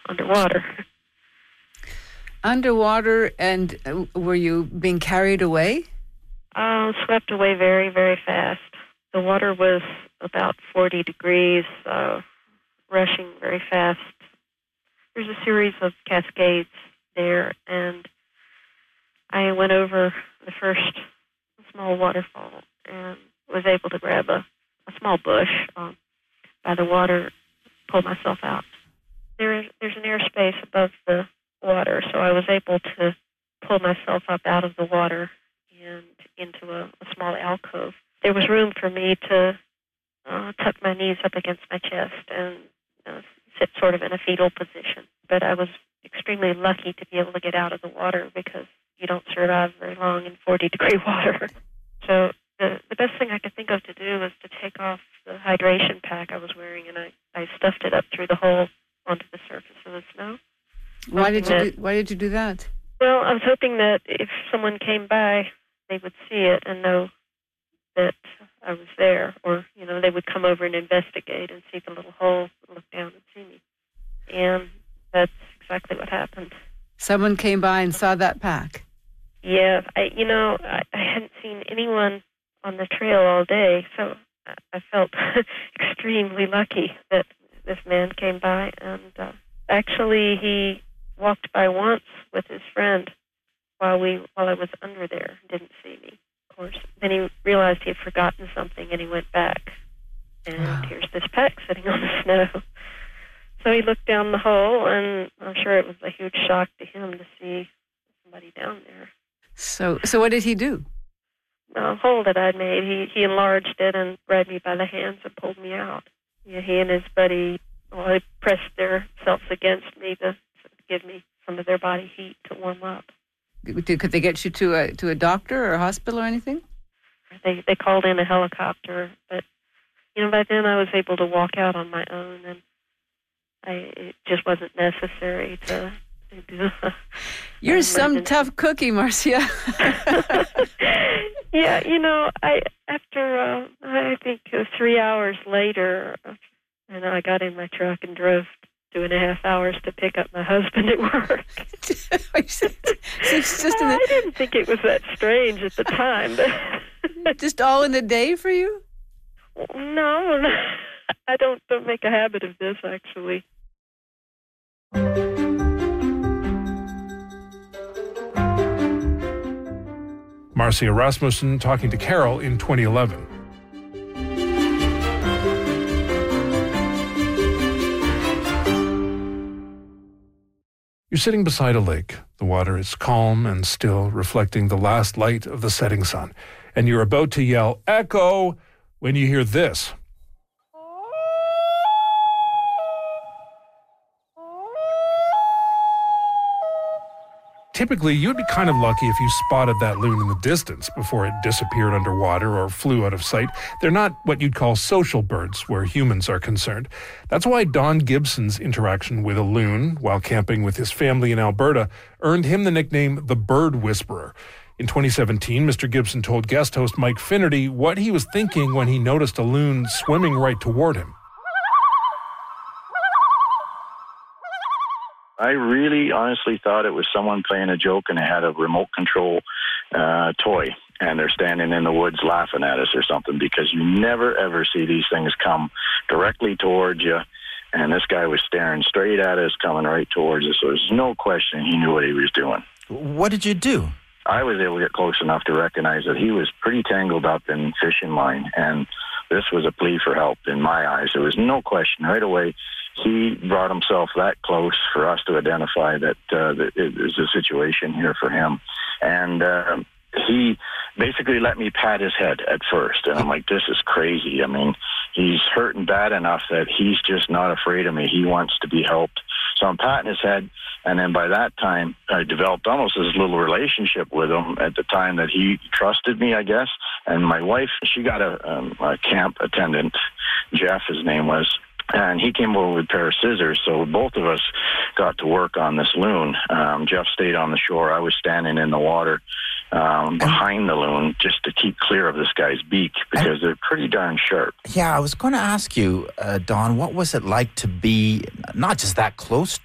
underwater. Underwater, and were you being carried away? Swept away very, very fast. The water was about 40 degrees, rushing very fast. There's a series of cascades there, and I went over the first small waterfall and was able to grab a small bush by the water, pull myself out. There's an airspace above the water, so I was able to pull myself up out of the water and into a small alcove. There was room for me to tuck my knees up against my chest and sit sort of in a fetal position. But I was extremely lucky to be able to get out of the water because you don't survive very long in 40-degree water. So the best thing I could think of to do was to take off the hydration pack I was wearing, and I stuffed it up through the hole onto the surface of the snow. Why did you do that? Well, I was hoping that if someone came by, they would see it and know that I was there, or they would come over and investigate and see the little hole, look down and see me. And that's exactly what happened. Someone came by and saw that pack. Yeah, I hadn't seen anyone on the trail all day, so I felt extremely lucky that this man came by, and actually he walked by once with his friend while I was under there, didn't see me, of course. Then he realized he had forgotten something, and he went back, and here's this pack sitting on the snow. So he looked down the hole, and I'm sure it was a huge shock to him to see somebody down there. So what did he do? The hole that I'd made, he enlarged it and grabbed me by the hands and pulled me out. Yeah, he and his buddy, they pressed themselves against me to give me some of their body heat to warm up. Could they get you to a doctor or a hospital or anything? They called in a helicopter, but by then I was able to walk out on my own, and it just wasn't necessary to do. You're some tough cookie, Marcia. Yeah, after I think 3 hours later, and I got in my truck and drove 2.5 hours to pick up my husband at work. I didn't think it was that strange at the time. But just all in a day for you? No, I don't make a habit of this, actually. Marcia Rasmussen talking to Carol in 2011. You're sitting beside a lake. The water is calm and still, reflecting the last light of the setting sun. And you're about to yell, "Echo!" when you hear this. Typically, you'd be kind of lucky if you spotted that loon in the distance before it disappeared underwater or flew out of sight. They're not what you'd call social birds where humans are concerned. That's why Don Gibson's interaction with a loon while camping with his family in Alberta earned him the nickname the Bird Whisperer. In 2017, Mr. Gibson told guest host Mike Finnerty what he was thinking when he noticed a loon swimming right toward him. I really honestly thought it was someone playing a joke and it had a remote control toy, and they're standing in the woods laughing at us or something, because you never ever see these things come directly towards you, and this guy was staring straight at us, coming right towards us, so there's no question he knew what he was doing. What did you do? I was able to get close enough to recognize that he was pretty tangled up in fishing line, and this was a plea for help in my eyes. There was no question right away. He brought himself that close for us to identify that it was a situation here for him. And he basically let me pat his head at first. And I'm like, this is crazy. I mean, he's hurting bad enough that he's just not afraid of me. He wants to be helped. So I'm patting his head. And then by that time, I developed almost this little relationship with him at the time that he trusted me, I guess. And my wife, she got a camp attendant, Jeff, his name was, and he came over with a pair of scissors, so both of us got to work on this loon. Jeff stayed on the shore. I was standing in the water behind the loon just to keep clear of this guy's beak, because they're pretty darn sharp. Yeah, I was going to ask you, Don, what was it like to be not just that close to the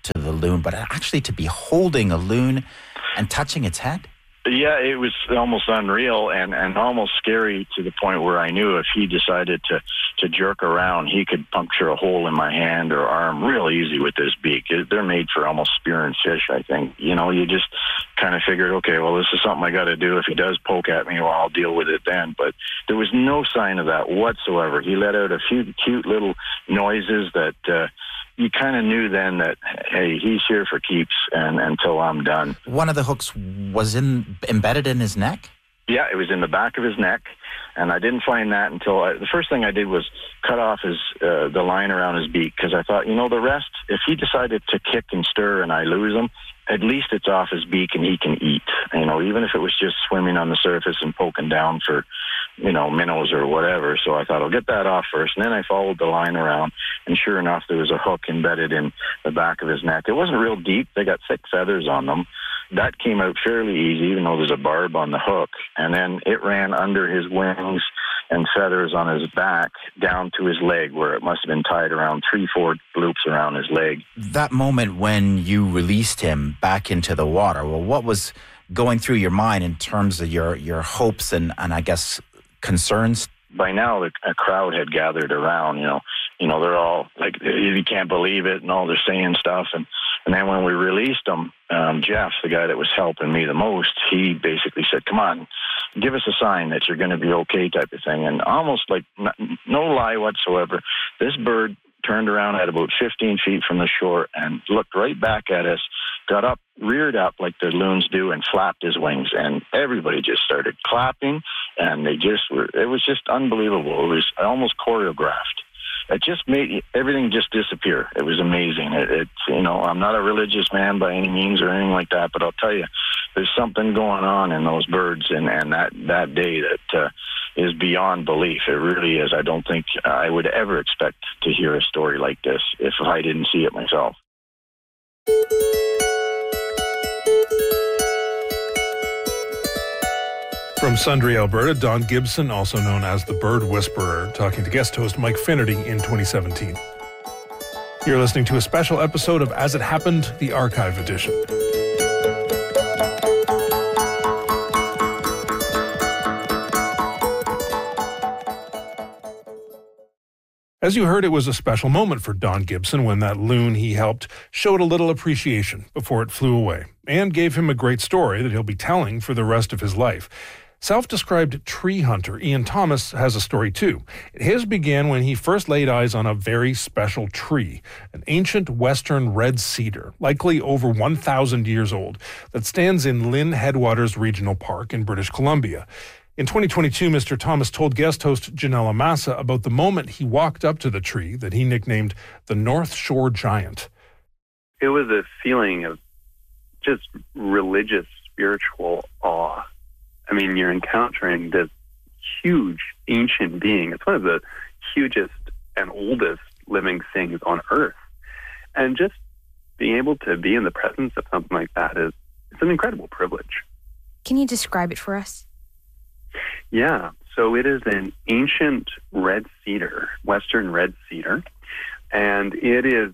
loon, but actually to be holding a loon and touching its head? Yeah, it was almost unreal and almost scary to the point where I knew if he decided to jerk around, he could puncture a hole in my hand or arm real easy with his beak. They're made for almost spearing fish, I think. You just kind of figured, okay, well, this is something I got to do. If he does poke at me, well, I'll deal with it then. But there was no sign of that whatsoever. He let out a few cute little noises that you kind of knew then that, hey, he's here for keeps and until I'm done. One of the hooks was embedded in his neck? Yeah, it was in the back of his neck, and I didn't find that until the first thing I did was cut off the line around his beak, because I thought, the rest, if he decided to kick and stir and I lose him, at least it's off his beak and he can eat, even if it was just swimming on the surface and poking down for, minnows or whatever. So I thought, I'll get that off first. And then I followed the line around, and sure enough, there was a hook embedded in the back of his neck. It wasn't real deep. They got thick feathers on them. That came out fairly easy, even though there's a barb on the hook. And then it ran under his wings and feathers on his back down to his leg, where it must have been tied around 3-4 loops around his leg. That moment when you released him back into the water, well, what was going through your mind in terms of your hopes and I guess concerns? By now, a crowd had gathered around, they're all like, you can't believe it, and all they're saying stuff. And then when we released him, Jeff, the guy that was helping me the most, he basically said, come on, give us a sign that you're going to be okay, type of thing. And almost like no lie whatsoever, this bird turned around at about 15 feet from the shore and looked right back at us, got up, reared up like the loons do, and flapped his wings. And everybody just started clapping, and it was just unbelievable. It was almost choreographed. It just made everything just disappear. It was amazing. I'm not a religious man by any means or anything like that, but I'll tell you, there's something going on in those birds and that day that is beyond belief. It really is. I don't think I would ever expect to hear a story like this if I didn't see it myself. From Sundre, Alberta, Don Gibson, also known as the Bird Whisperer, talking to guest host Mike Finnerty in 2017. You're listening to a special episode of As It Happened, the Archive Edition. As you heard, it was a special moment for Don Gibson when that loon he helped showed a little appreciation before it flew away, and gave him a great story that he'll be telling for the rest of his life. Self-described tree hunter Ian Thomas has a story too. His began when he first laid eyes on a very special tree, an ancient western red cedar, likely over 1,000 years old, that stands in Lynn Headwaters Regional Park in British Columbia. In 2022, Mr. Thomas told guest host Janella Massa about the moment he walked up to the tree that he nicknamed the North Shore Giant. It was a feeling of just religious, spiritual awe. I mean, you're encountering this huge, ancient being. It's one of the hugest and oldest living things on Earth. And just being able to be in the presence of something like that it's an incredible privilege. Can you describe it for us? Yeah. So it is an ancient red cedar, western red cedar, and it is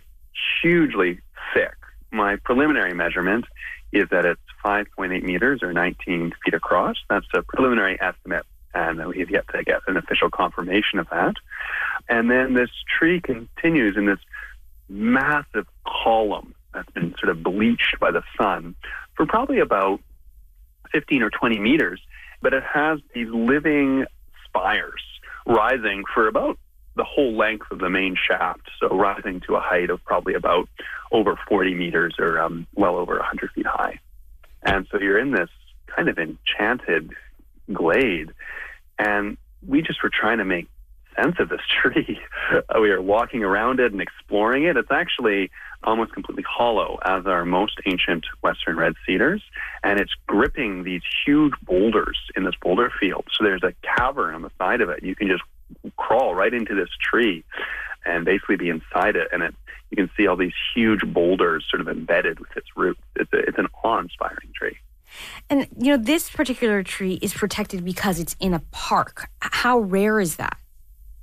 hugely thick. My preliminary measurement is that it's 5.8 meters or 19 feet across. That's a preliminary estimate, and we've yet to get an official confirmation of that. And then this tree continues in this massive column that's been sort of bleached by the sun for probably about 15 or 20 meters, but it has these living spires rising for about the whole length of the main shaft, so rising to a height of probably about over 40 meters or well over 100 feet high. And so you're in this kind of enchanted glade, and we just were trying to make sense of this tree. We were walking around it and exploring it. It's actually almost completely hollow, as are most ancient western red cedars, and it's gripping these huge boulders in this boulder field. So there's a cavern on the side of it. You can just crawl right into this tree and basically be inside it, and you can see all these huge boulders sort of embedded with its roots. It's an awe-inspiring tree. And, this particular tree is protected because it's in a park. How rare is that?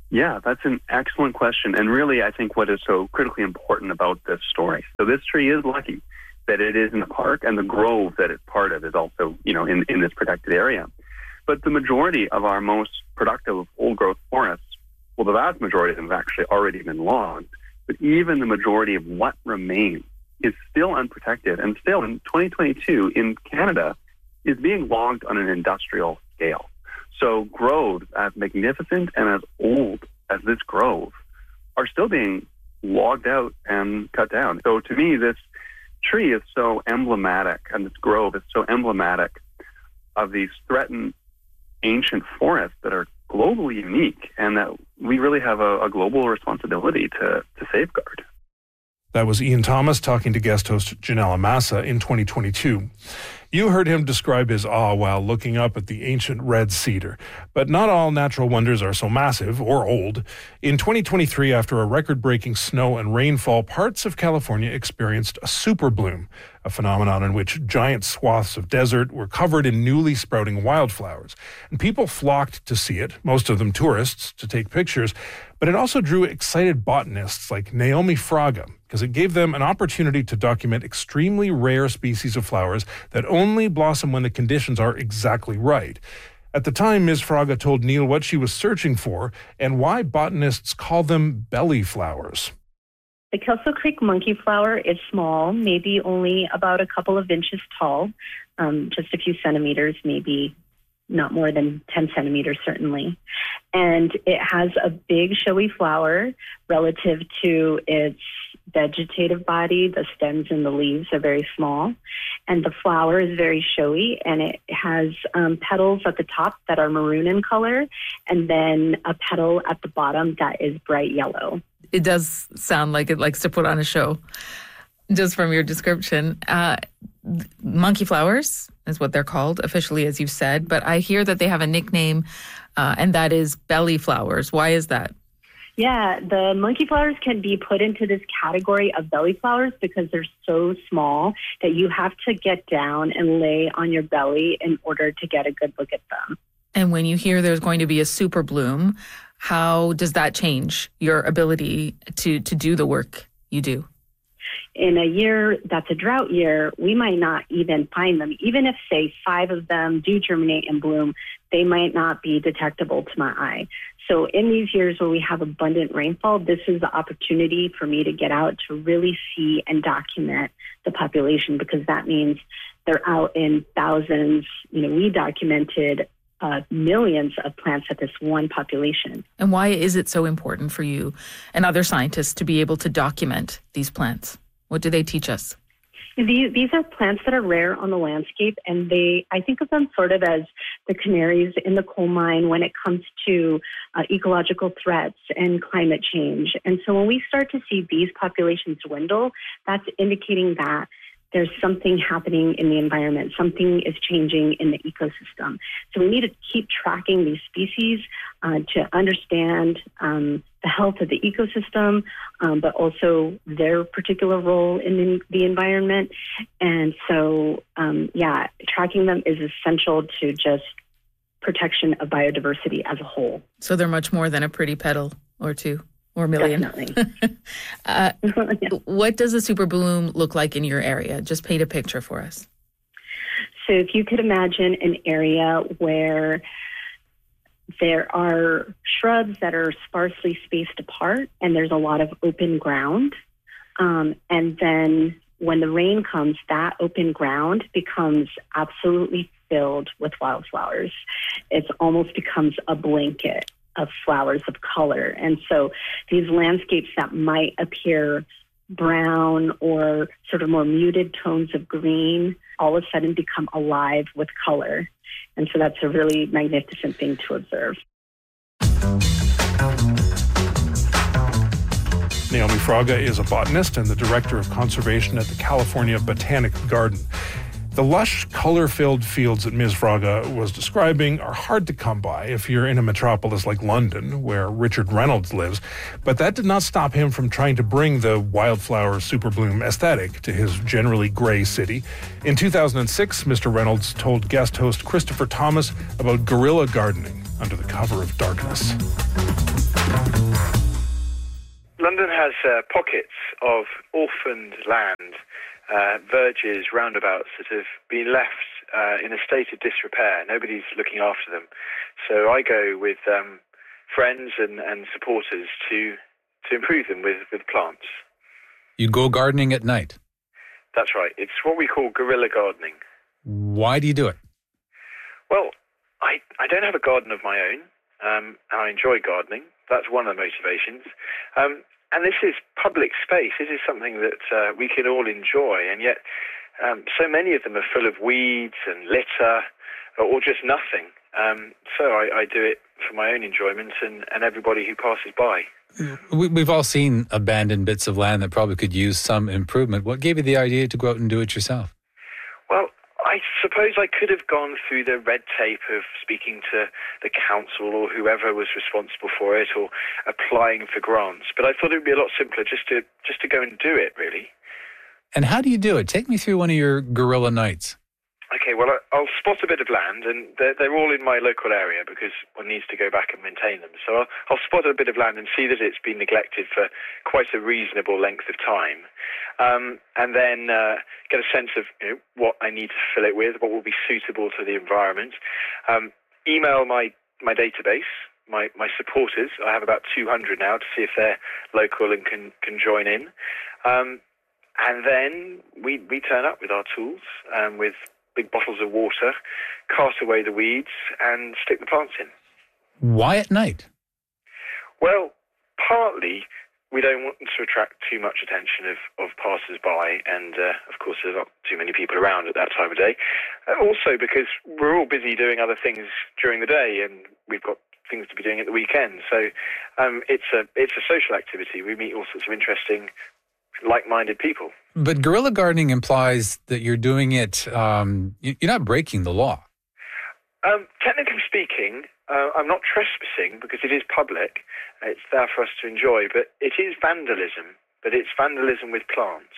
Yeah, that's an excellent question. And really, I think what is so critically important about this story. So this tree is lucky that it is in the park, and the grove that it's part of is also, in this protected area. But the majority of our most productive old-growth forests, well, the vast majority of them have actually already been logged. But even the majority of what remains is still unprotected, and still in 2022 in Canada is being logged on an industrial scale. So groves as magnificent and as old as this grove are still being logged out and cut down. So to me, this tree is so emblematic, and this grove is so emblematic of these threatened ancient forests that are globally unique, and that we really have a global responsibility to safeguard. That was Ian Thomas talking to guest host Janelle Amasa in 2022. You heard him describe his awe while looking up at the ancient red cedar. But not all natural wonders are so massive or old. In 2023, after a record-breaking snow and rainfall, parts of California experienced a super bloom, a phenomenon in which giant swaths of desert were covered in newly sprouting wildflowers. And people flocked to see it, most of them tourists, to take pictures. But it also drew excited botanists like Naomi Fraga, because it gave them an opportunity to document extremely rare species of flowers that only blossom when the conditions are exactly right. At the time, Ms. Fraga told Neil what she was searching for and why botanists call them belly flowers. The Kelso Creek monkey flower is small, maybe only about a couple of inches tall, just a few centimeters, maybe not more than 10 centimeters, certainly. And it has a big, showy flower relative to its vegetative body. The stems and the leaves are very small. And the flower is very showy, and it has petals at the top that are maroon in color, and then a petal at the bottom that is bright yellow. It does sound like it likes to put on a show, just from your description. Monkey flowers is what they're called officially, as you've said, but I hear that they have a nickname, and that is belly flowers. Why is that? Yeah, the monkey flowers can be put into this category of belly flowers because they're so small that you have to get down and lay on your belly in order to get a good look at them. And when you hear there's going to be a super bloom, how does that change your ability to do the work you do? In a year that's a drought year, we might not even find them. Even if, say, 5 of them do germinate and bloom, they might not be detectable to my eye. So in these years where we have abundant rainfall, this is the opportunity for me to get out to really see and document the population, because that means they're out in thousands. We documented millions of plants at this one population. And why is it so important for you and other scientists to be able to document these plants? What do they teach us? These are plants that are rare on the landscape, and I think of them sort of as the canaries in the coal mine when it comes to ecological threats and climate change. And so when we start to see these populations dwindle, that's indicating that there's something happening in the environment. Something is changing in the ecosystem. So we need to keep tracking these species to understand the health of the ecosystem, but also their particular role in the environment. And so, tracking them is essential to just protection of biodiversity as a whole. So they're much more than a pretty petal or two. Or million. Definitely. What does a super bloom look like in your area? Just paint a picture for us. So if you could imagine an area where there are shrubs that are sparsely spaced apart and there's a lot of open ground. And then when the rain comes, that open ground becomes absolutely filled with wildflowers. It almost becomes a blanket of flowers of color. And so these landscapes that might appear brown or sort of more muted tones of green all of a sudden become alive with color. And so that's a really magnificent thing to observe. Naomi Fraga is a botanist and the director of conservation at the California Botanic Garden. The lush, color-filled fields that Ms. Fraga was describing are hard to come by if you're in a metropolis like London, where Richard Reynolds lives, but that did not stop him from trying to bring the wildflower superbloom aesthetic to his generally gray city. In 2006, Mr. Reynolds told guest host Christopher Thomas about guerrilla gardening under the cover of darkness. London has pockets of orphaned land, verges, roundabouts that have been left in a state of disrepair. Nobody's looking after them. So I go with friends and supporters to improve them with plants. You go gardening at night? That's right. It's what we call guerrilla gardening. Why do you do it? Well, I don't have a garden of my own, and I enjoy gardening. That's one of the motivations. And this is public space. This is something that we can all enjoy, and yet so many of them are full of weeds and litter or just nothing. So I do it for my own enjoyment and everybody who passes by. We've all seen abandoned bits of land that probably could use some improvement. What gave you the idea to go out and do it yourself? Well, I suppose I could have gone through the red tape of speaking to the council or whoever was responsible for it or applying for grants, but I thought it would be a lot simpler just to go and do it, really. And how do you do it? Take me through one of your guerrilla nights. Okay, well, I'll spot a bit of land, and they're all in my local area because one needs to go back and maintain them. So I'll spot a bit of land and see that it's been neglected for quite a reasonable length of time, and then get a sense of what I need to fill it with, what will be suitable to the environment. Email my database, my supporters. I have about 200 now to see if they're local and can join in. And then we turn up with our tools, with big bottles of water, cast away the weeds, and stick the plants in. Why at night? Well, partly we don't want to attract too much attention of passers-by, and of course there's not too many people around at that time of day. Also because we're all busy doing other things during the day, and we've got things to be doing at the weekend. So it's a social activity. We meet all sorts of interesting, like-minded people. But guerrilla gardening implies that you're doing it, you're not breaking the law. Technically speaking, I'm not trespassing because it is public. It's there for us to enjoy, but it is vandalism. But it's vandalism with plants.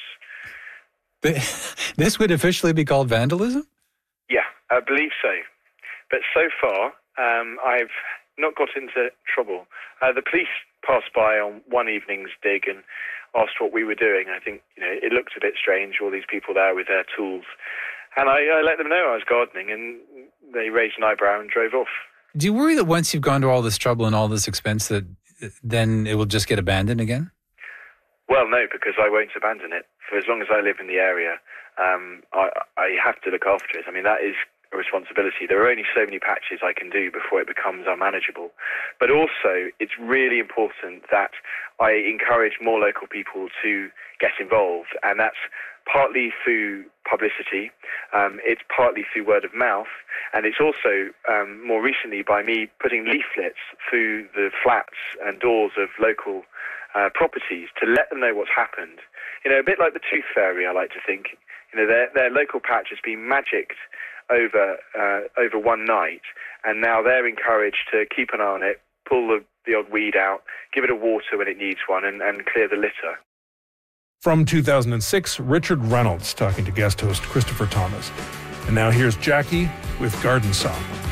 This would officially be called vandalism? Yeah, I believe so. But so far, I've not got into trouble. The police passed by on one evening's dig and asked what we were doing. I think it looked a bit strange, all these people there with their tools. And I let them know I was gardening, and they raised an eyebrow and drove off. Do you worry that once you've gone to all this trouble and all this expense that then it will just get abandoned again? Well, no, because I won't abandon it. For as long as I live in the area, I have to look after it. I mean, that is a responsibility. There are only so many patches I can do before it becomes unmanageable. But also, it's really important that I encourage more local people to get involved, and that's partly through publicity, it's partly through word of mouth, and it's also more recently by me putting leaflets through the flats and doors of local properties to let them know what's happened. A bit like the Tooth Fairy, I like to think. Their local patch has been magicked over one night, and now they're encouraged to keep an eye on it, pull the odd weed out, give it a water when it needs one, and clear the litter. From 2006, Richard Reynolds talking to guest host Christopher Thomas. And now here's Jackie with Garden Song.